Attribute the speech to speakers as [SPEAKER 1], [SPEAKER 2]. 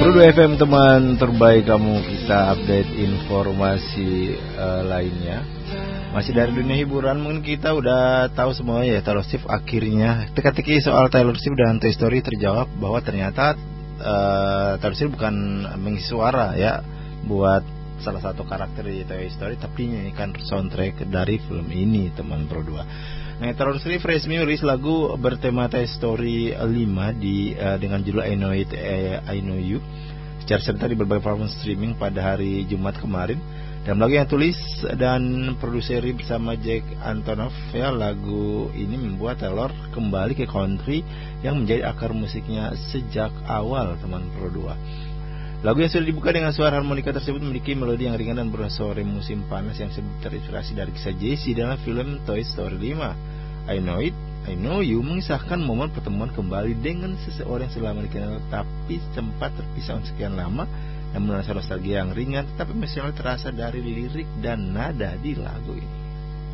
[SPEAKER 1] 92 FM teman terbaik kamu, kita update informasi lainnya. Masih dari dunia hiburan, mungkin kita udah tahu semua ya, Taylor Swift akhirnya teka-teki soal Taylor Swift dan Toy Story terjawab bahwa ternyata Taylor Swift bukan mengisi suara ya buat salah satu karakter di Toy Story, tapi nyanyikan soundtrack dari film ini teman Pro 2. Nah, Taylor Swift resmi rilis lagu bertema Toy Story 5 dengan judul I Know It, I Know You secara serentak di berbagai platform streaming pada hari Jumat kemarin. Dalam lagu yang tulis dan produseri bersama Jack Antonoff ya, lagu ini membuat Taylor kembali ke country yang menjadi akar musiknya sejak awal teman Pro 2. Lagu yang sudah dibuka dengan suara harmonika tersebut memiliki melodi yang ringan dan bersore musim panas yang terinspirasi dari kisah Jessie dalam film Toy Story 5. I Know It, I Know You mengisahkan momen pertemuan kembali dengan seseorang yang selama dikenal tapi sempat terpisah sekian lama, dan menulis nostalgia yang ringan tetapi emosional terasa dari lirik dan nada di lagu ini.